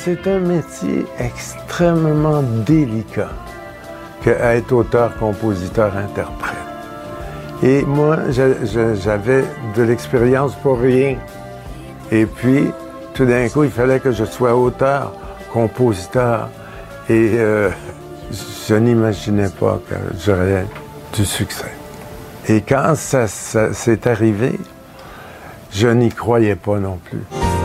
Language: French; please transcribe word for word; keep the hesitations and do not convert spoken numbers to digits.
c'est un métier extrêmement délicat qu'être auteur, compositeur, interprète. Et moi, j'avais de l'expérience pour rien. Et puis, tout d'un coup, il fallait que je sois auteur, compositeur. Et euh, je n'imaginais pas que j'aurais du succès. Et quand ça, ça s'est arrivé, je n'y croyais pas non plus.